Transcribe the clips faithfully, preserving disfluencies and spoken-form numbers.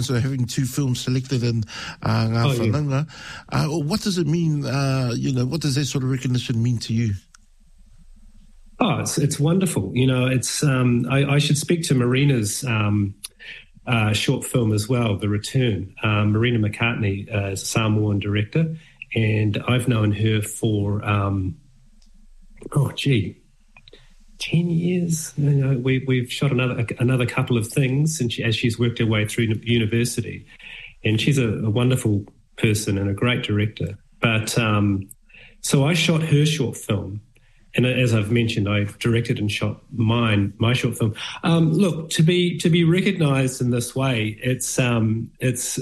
So having two films selected in uh, Ngā Oh, yeah. Whananga, uh, what does it mean, uh, you know, what does that sort of recognition mean to you? Oh, it's it's wonderful. You know, it's um, I, I should speak to Marina's um, uh, short film as well, The Return. Um, Marina McCartney uh, is a Samoan director, and I've known her for, um, oh, gee, ten years. You know, we, we've shot another another couple of things, and she, as she's worked her way through university, and she's a, a wonderful person and a great director. But um, so I shot her short film. And as I've mentioned, I've directed and shot mine, my short film. Um, look, to be to be recognised in this way, it's um, it's.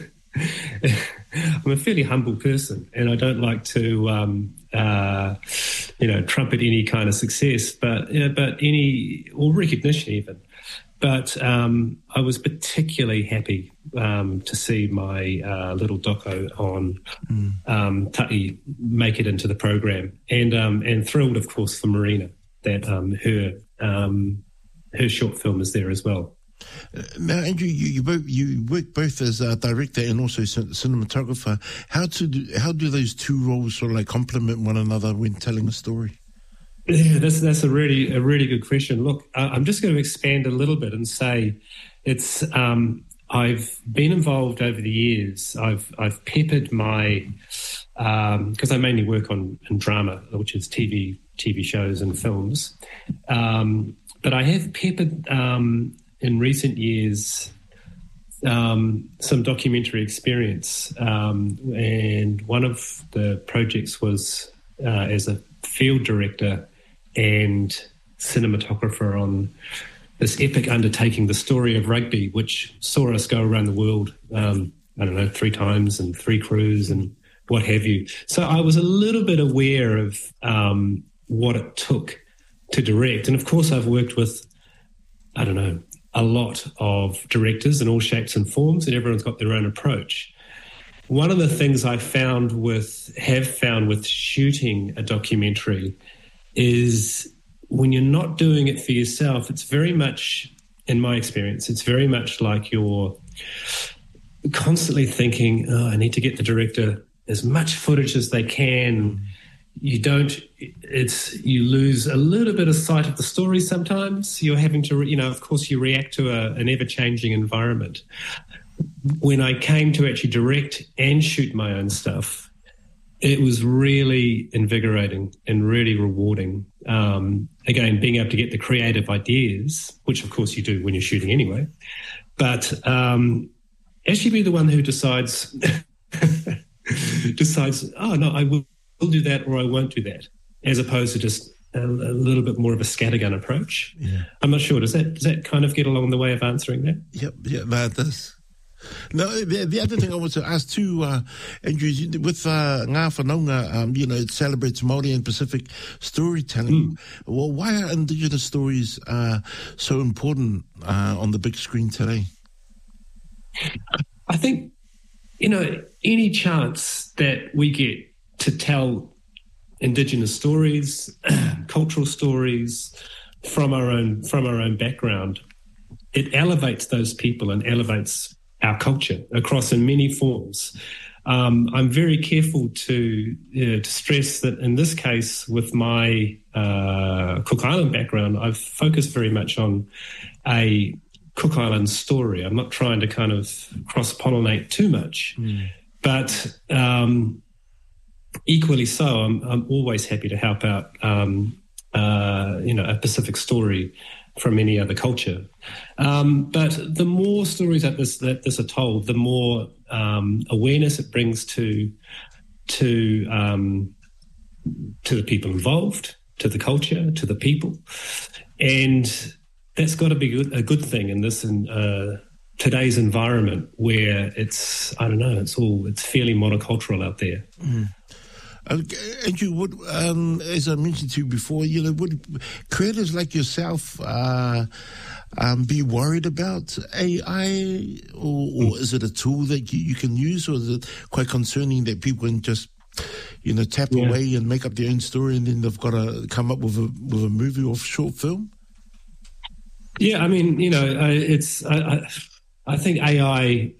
I'm a fairly humble person, and I don't like to, um, uh, you know, trumpet any kind of success, but uh, but any or recognition even. But um, I was particularly happy um, to see my uh, little doco on mm. um, Ta'i make it into the program, and um, and thrilled, of course, for Marina that um, her um, her short film is there as well. Uh, now, Andrew, you you, both, you work both as a director and also cinematographer. How to do, how do those two roles sort of like complement one another when telling a story? Yeah, that's that's a really a really good question. Look, I'm just going to expand a little bit and say, it's um, I've been involved over the years. I've I've peppered my because um, I mainly work on in drama, which is T V T V shows and films, um, but I have peppered um, in recent years um, some documentary experience, um, and one of the projects was uh, as a field director and cinematographer on this epic undertaking, The Story of Rugby, which saw us go around the world, um, I don't know, three times and three crews and what have you. So I was a little bit aware of um, what it took to direct. And of course I've worked with, I don't know, a lot of directors in all shapes and forms, and everyone's got their own approach. One of the things I found with, have found with shooting a documentary is when you're not doing it for yourself, it's very much, in my experience, it's very much like you're constantly thinking, oh, I need to get the director as much footage as they can. You don't, it's, you lose a little bit of sight of the story sometimes. You're having to, you know, of course you react to a, an ever-changing environment. When I came to actually direct and shoot my own stuff, it was really invigorating and really rewarding. Um, again, being able to get the creative ideas, which of course you do when you're shooting anyway, but um, actually be the one who decides, decides, oh no, I will do that or I won't do that, as opposed to just a, a little bit more of a scattergun approach. Yeah. I'm not sure. Does that does that kind of get along the way of answering that? Yep, yeah, that does. Now, the, the other thing I want to ask too, uh, Andrew, with uh, Ngā Whananga, um, you know, it celebrates Māori and Pacific storytelling. Mm. Well, why are Indigenous stories uh, so important uh, on the big screen today? I think, you know, any chance that we get to tell Indigenous stories, cultural stories from our own from our own background, it elevates those people and elevates our culture across in many forms. Um, I'm very careful to, uh, to stress that in this case, with my uh, Cook Island background, I've focused very much on a Cook Island story. I'm not trying to kind of cross-pollinate too much, mm. but um, equally so, I'm, I'm always happy to help out, um, uh, you know, a Pacific story from any other culture. Um, but the more stories that this that this are told, the more um, awareness it brings to to um, to the people involved, to the culture, to the people, and that's got to be good, a good thing in this in uh, today's environment where it's I don't know, it's all it's fairly monocultural out there. Mm. Uh, Andrew, would, um, as I mentioned to you before, you know, would creators like yourself uh, um, be worried about A I, or, or is it a tool that you, you can use, or is it quite concerning that people can just, you know, tap yeah. away and make up their own story, and then they've got to come up with a with a movie or short film? Yeah, I mean, you know, I, it's I, I, I think A I